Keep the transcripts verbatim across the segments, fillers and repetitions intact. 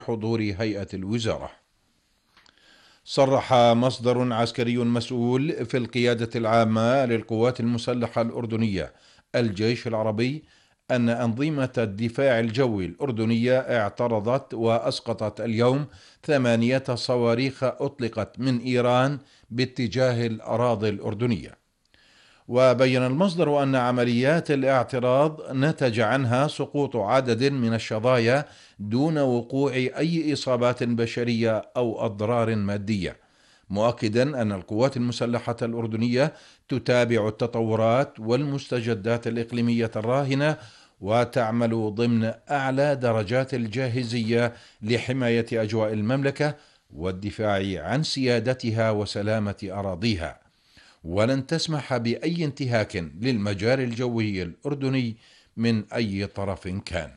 حضور هيئة الوزارة. صرح مصدر عسكري مسؤول في القيادة العامة للقوات المسلحة الأردنية الجيش العربي أن أنظمة الدفاع الجوي الأردنية اعترضت وأسقطت اليوم ثمانية صواريخ أطلقت من إيران باتجاه الأراضي الأردنية. وبين المصدر أن عمليات الاعتراض نتج عنها سقوط عدد من الشظايا دون وقوع أي إصابات بشرية أو أضرار مادية، مؤكدا أن القوات المسلحة الأردنية تتابع التطورات والمستجدات الإقليمية الراهنة وتعمل ضمن أعلى درجات الجاهزية لحماية أجواء المملكة والدفاع عن سيادتها وسلامة أراضيها، ولن تسمح بأي انتهاك للمجال الجوي الأردني من أي طرف كان.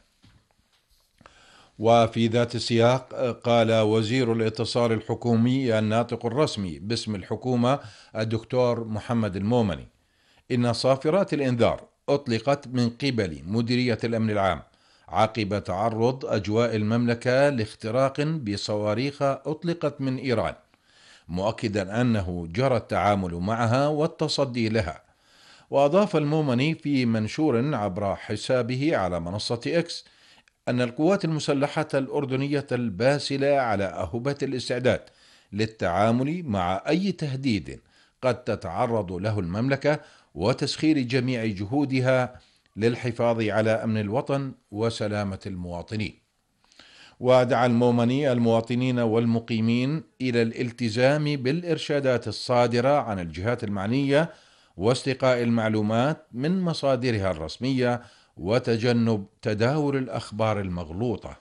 وفي ذات السياق قال وزير الاتصال الحكومي الناطق الرسمي باسم الحكومة الدكتور محمد المومني إن صافرات الإنذار أطلقت من قبل مديرية الأمن العام عقب تعرض أجواء المملكة لاختراق بصواريخ أطلقت من إيران، مؤكدا أنه جرى التعامل معها والتصدي لها. وأضاف المومني في منشور عبر حسابه على منصة إكس أن القوات المسلحة الأردنية الباسلة على أهبة الاستعداد للتعامل مع أي تهديد قد تتعرض له المملكة وتسخير جميع جهودها للحفاظ على أمن الوطن وسلامة المواطنين. ودعا المومني المواطنين والمقيمين إلى الالتزام بالإرشادات الصادرة عن الجهات المعنية واستقاء المعلومات من مصادرها الرسمية وتجنب تداول الأخبار المغلوطة.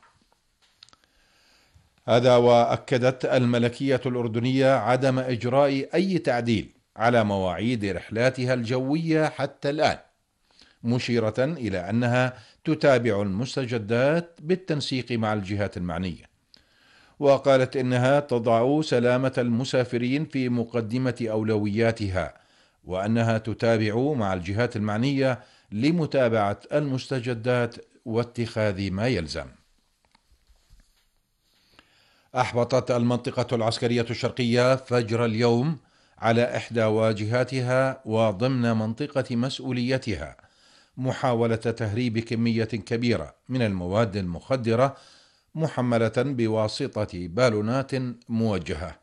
هذا وأكدت الملكية الأردنية عدم إجراء أي تعديل على مواعيد رحلاتها الجوية حتى الآن، مشيرة إلى أنها تتابع المستجدات بالتنسيق مع الجهات المعنية. وقالت إنها تضع سلامة المسافرين في مقدمة أولوياتها، وأنها تتابع مع الجهات المعنية لمتابعة المستجدات واتخاذ ما يلزم. أحبطت المنطقة العسكرية الشرقية فجر اليوم على إحدى واجهاتها وضمن منطقة مسؤوليتها محاولة تهريب كمية كبيرة من المواد المخدرة محملة بواسطة بالونات موجهة،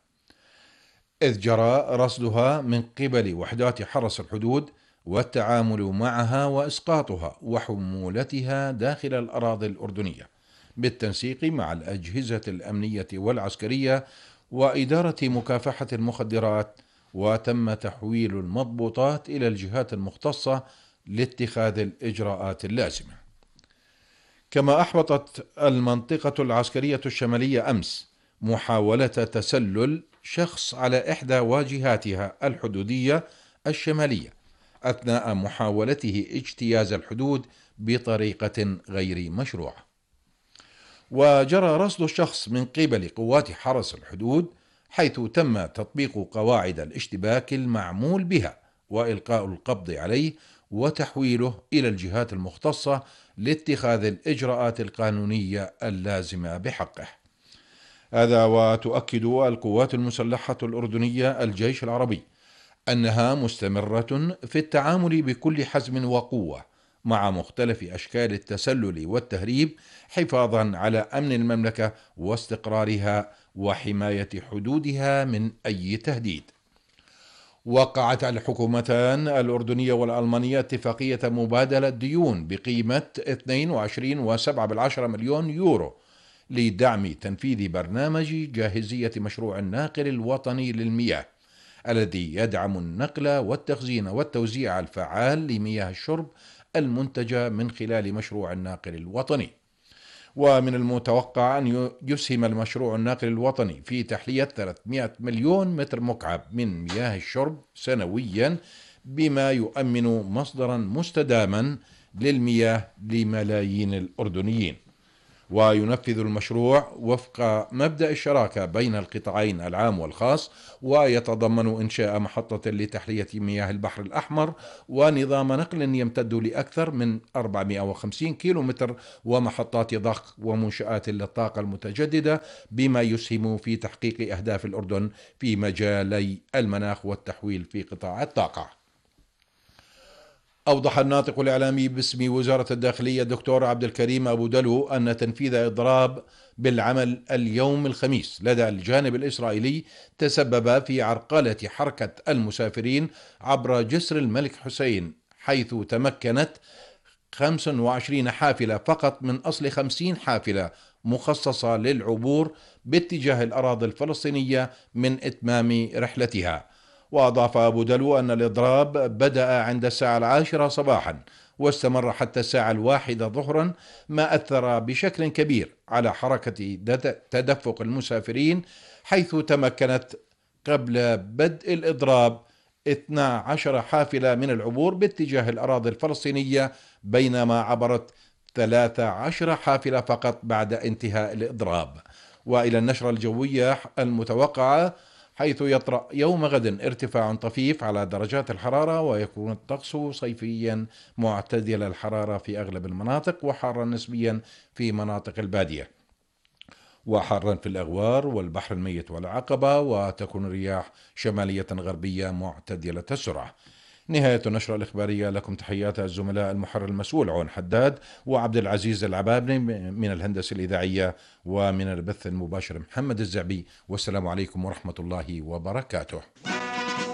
إذ جرى رصدها من قبل وحدات حرس الحدود والتعامل معها وإسقاطها وحمولتها داخل الأراضي الأردنية بالتنسيق مع الأجهزة الأمنية والعسكرية وإدارة مكافحة المخدرات، وتم تحويل المضبوطات إلى الجهات المختصة لاتخاذ الإجراءات اللازمة. كما أحبطت المنطقة العسكرية الشمالية أمس محاولة تسلل شخص على إحدى واجهاتها الحدودية الشمالية أثناء محاولته اجتياز الحدود بطريقة غير مشروعة. وجرى رصد الشخص من قبل قوات حرس الحدود، حيث تم تطبيق قواعد الاشتباك المعمول بها وإلقاء القبض عليه وتحويله إلى الجهات المختصة لاتخاذ الإجراءات القانونية اللازمة بحقه. هذا وتؤكد القوات المسلحة الأردنية الجيش العربي أنها مستمرة في التعامل بكل حزم وقوة مع مختلف أشكال التسلل والتهريب حفاظا على أمن المملكة واستقرارها وحماية حدودها من أي تهديد. وقعت الحكومتان الأردنية والألمانية اتفاقية مبادلة ديون بقيمة اثنين وعشرين فاصلة سبعة مليون يورو لدعم تنفيذ برنامج جاهزية مشروع الناقل الوطني للمياه الذي يدعم النقل والتخزين والتوزيع الفعال لمياه الشرب المنتجة من خلال مشروع الناقل الوطني. ومن المتوقع أن يسهم المشروع الناقل الوطني في تحلية ثلاثمائة مليون متر مكعب من مياه الشرب سنويا، بما يؤمن مصدرا مستداما للمياه لملايين الأردنيين. وينفذ المشروع وفق مبدأ الشراكة بين القطاعين العام والخاص، ويتضمن إنشاء محطة لتحلية مياه البحر الأحمر ونظام نقل يمتد لأكثر من أربعمائة وخمسين كيلومتر ومحطات ضخ ومنشآت للطاقة المتجددة، بما يسهم في تحقيق أهداف الأردن في مجالي المناخ والتحويل في قطاع الطاقة. أوضح الناطق الإعلامي باسم وزارة الداخلية الدكتور عبد الكريم أبو دلو أن تنفيذ إضراب بالعمل اليوم الخميس لدى الجانب الإسرائيلي تسبب في عرقلة حركة المسافرين عبر جسر الملك حسين، حيث تمكنت خمس وعشرين حافلة فقط من أصل خمسين حافلة مخصصة للعبور باتجاه الأراضي الفلسطينية من إتمام رحلتها. وأضاف أبو دلو أن الإضراب بدأ عند الساعة العاشرة صباحا واستمر حتى الساعة الواحدة ظهرا، ما أثر بشكل كبير على حركة تدفق المسافرين، حيث تمكنت قبل بدء الإضراب اثنتا عشرة حافلة من العبور باتجاه الأراضي الفلسطينية، بينما عبرت ثلاث عشرة حافلة فقط بعد انتهاء الإضراب. وإلى النشرة الجوية المتوقعة، حيث يطرأ يوم غد ارتفاع طفيف على درجات الحرارة، ويكون الطقس صيفيا معتدل الحرارة في أغلب المناطق، وحارا نسبيا في مناطق البادية، وحارا في الأغوار والبحر الميت والعقبة، وتكون الرياح شمالية غربية معتدلة السرعة. نهاية النشرة الإخبارية. لكم تحيات الزملاء المحرر المسؤول عون حداد وعبد العزيز العبابني من الهندسة الإذاعية، ومن البث المباشر محمد الزعبي، والسلام عليكم ورحمة الله وبركاته.